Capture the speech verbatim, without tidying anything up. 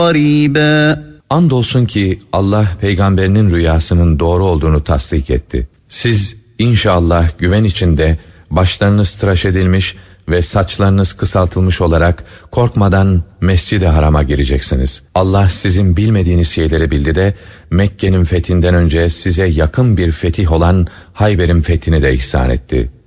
قريبا. Andolsun ki Allah peygamberinin rüyasının doğru olduğunu tasdik etti. Siz inşallah güven içinde başlarınız tıraş edilmiş ve saçlarınız kısaltılmış olarak korkmadan Mescid-i Haram'a gireceksiniz. Allah sizin bilmediğiniz şeyleri bildi de Mekke'nin fethinden önce size yakın bir fetih olan Hayber'in fethini de ihsan etti.